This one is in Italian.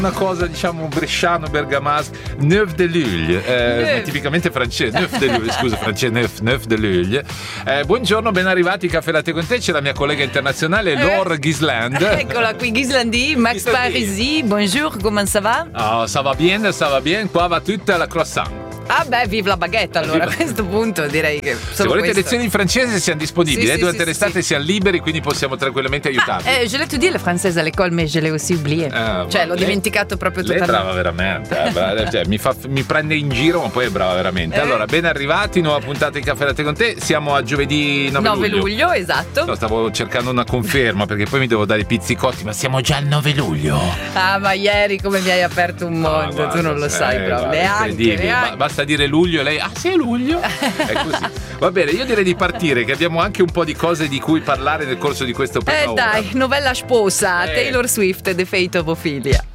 una cosa diciamo bresciano, bergamasco, Neuf de Lille, tipicamente francese, Neuf de Lille, scusa, francese, Neuf de Lille. Buongiorno, ben arrivati, Caffè Latte con te, c'è la mia collega internazionale Laure Ghisland. Eccola qui, Ghislandi, Max Parisi, bonjour, comment ça va? Oh, ça va bien, qua va tutta la croissant. Ah beh, vive la baguette allora, a questo punto direi che se volete questo. lezioni in francese siamo disponibili, sì, durante sì, l'estate siamo liberi, quindi possiamo tranquillamente aiutarvi. Je l'ai tout dit le française à l'école, mais je l'ai aussi oublié. Cioè l'ho dimenticato proprio lei totalmente. Lei è brava veramente, cioè, mi prende in giro ma poi è brava veramente. Allora, ben arrivati, nuova puntata di Caffè Latte con te, siamo a giovedì 9 luglio, esatto. No, stavo cercando una conferma perché poi mi devo dare i pizzicotti, ma siamo già al 9 luglio. Ah, ma ieri come mi hai aperto un mondo, guarda, tu non lo sai proprio, neanche. Basta dire luglio e lei, ah sì è luglio, è così. Va bene, io direi di partire che abbiamo anche un po' di cose di cui parlare nel corso di questo prima ora. Dai, novella sposa, Taylor Swift, The Fate of Ophelia.